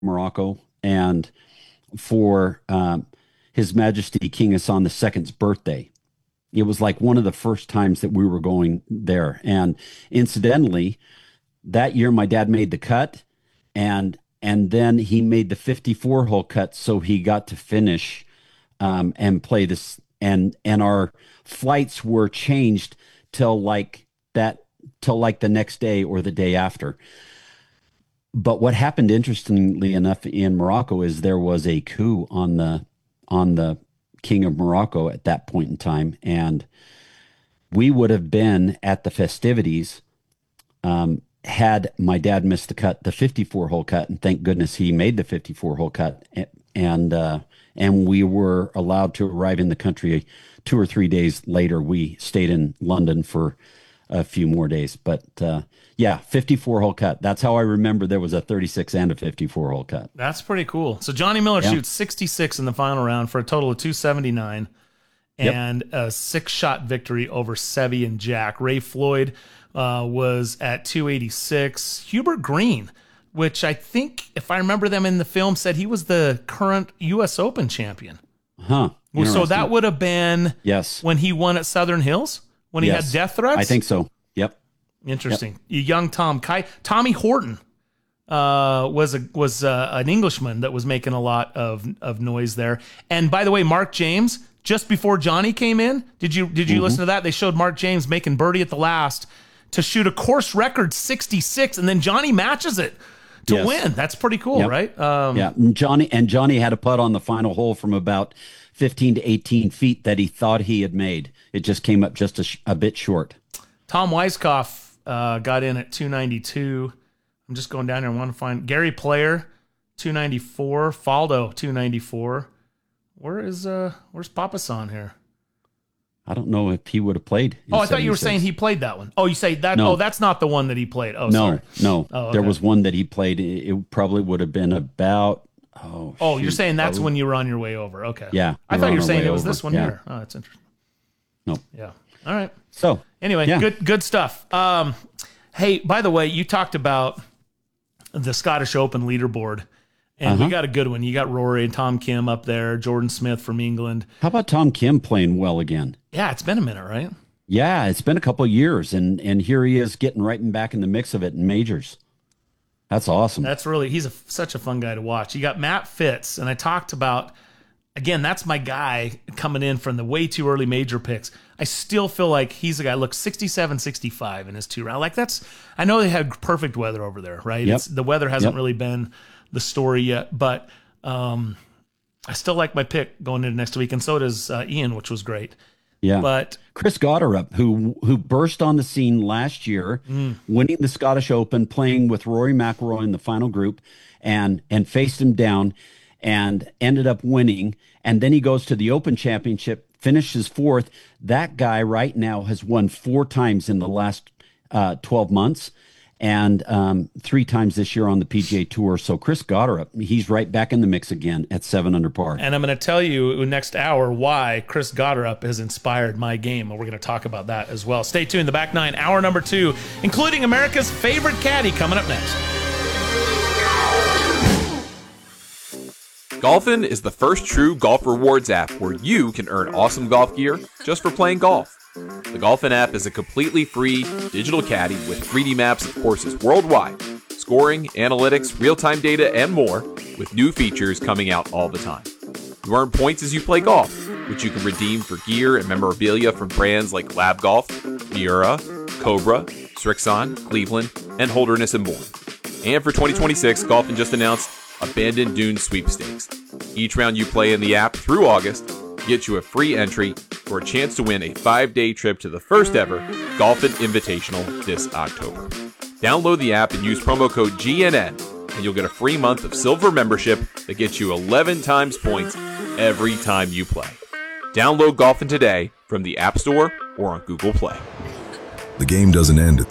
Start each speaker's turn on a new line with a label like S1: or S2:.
S1: Morocco, and for His Majesty King Hassan II's birthday. It was like one of the first times that we were going there. And incidentally, that year my dad made the cut, and then he made the 54 hole cut, so he got to finish and play this. And our flights were changed till like that till like the next day or the day after. But what happened, interestingly enough, in Morocco is there was a coup on the King of Morocco at that point in time, and we would have been at the festivities had my dad missed the 54 hole cut, and thank goodness he made the 54 hole cut, and we were allowed to arrive in the country 2 or 3 days later. We stayed in London for a few more days, but yeah, 54 hole cut. That's how I remember there was a 36 and a 54 hole cut.
S2: That's pretty cool. So Johnny Miller shoots 66 in the final round for a total of 279 and a 6-shot victory over Seve and Jack. Ray Floyd was at 286. Hubert Green, which I think, if I remember them in the film, said he was the current U.S. Open champion.
S1: Huh.
S2: So that would have been when he won at Southern Hills, when he had death threats?
S1: I think so. Yep.
S2: Interesting. Young Tommy Horton was an Englishman that was making a lot of noise there. And by the way, Mark James, just before Johnny came in, did you listen to that? They showed Mark James making birdie at the last to shoot a course record 66, and then Johnny matches it to win. That's pretty cool, right?
S1: And Johnny had a putt on the final hole from about 15 to 18 feet that he thought he had made. It just came up just a bit short.
S2: Tom Weiskopf got in at 292. I'm just going down here. I want to find Gary Player, 294. Faldo, 294. Where's Papasan here?
S1: I don't know if he would have played.
S2: I thought you were saying he played that one. Oh, you say that? No. Oh, that's not the one that he played. Oh,
S1: no,
S2: sorry.
S1: No.
S2: Oh, okay.
S1: There was one that he played. It probably would have been about.
S2: You're saying that's when you were on your way over. Okay.
S1: Yeah.
S2: I thought you were saying it was this one here. Oh, that's interesting.
S1: No.
S2: Yeah. All right.
S1: So
S2: anyway, good stuff. Hey, by the way, you talked about the Scottish Open leaderboard, and we got a good one. You got Rory and Tom Kim up there, Jordan Smith from England.
S1: How about Tom Kim playing well again?
S2: Yeah, it's been a minute, right?
S1: Yeah, it's been a couple of years, and here he is getting right back in the mix of it in majors. That's awesome.
S2: He's such a fun guy to watch. You got Matt Fitz, and I talked about, again, that's my guy coming in from the way too early major picks. I still feel like he's a guy, look, 67, 65 in his 2 round. Like I know they had perfect weather over there, right?
S1: Yep.
S2: The weather hasn't really been the story yet, but I still like my pick going into next week, and so does Ian, which was great.
S1: Yeah,
S2: but
S1: Chris Gotterup, who burst on the scene last year, winning the Scottish Open, playing with Rory McIlroy in the final group, and faced him down, and ended up winning. And then he goes to the Open Championship, finishes 4th. That guy right now has won 4 times in the last 12 months, and 3 times this year on the PGA Tour. So Chris Gotterup, he's right back in the mix again at 7 under par.
S2: And I'm going to tell you next hour why Chris Gotterup has inspired my game, and we're going to talk about that as well. Stay tuned. The Back Nine, hour number 2, including America's favorite caddy, coming up next.
S3: Golfin is the first true golf rewards app where you can earn awesome golf gear just for playing golf. The Golfin app is a completely free digital caddy with 3D maps of courses worldwide, scoring, analytics, real-time data, and more, with new features coming out all the time. You earn points as you play golf, which you can redeem for gear and memorabilia from brands like Lab Golf, Miura, Cobra, Strixon, Cleveland, and Holderness and more. And for 2026, Golfin just announced Abandoned Dunes Sweepstakes. Each round you play in the app through August gets you a free entry for a chance to win a 5-day trip to the first ever Golfin Invitational this October. Download the app and use promo code GNN, and you'll get a free month of silver membership that gets you 11 times points every time you play. Download Golfin today from the App Store or on Google Play.
S4: The game doesn't end at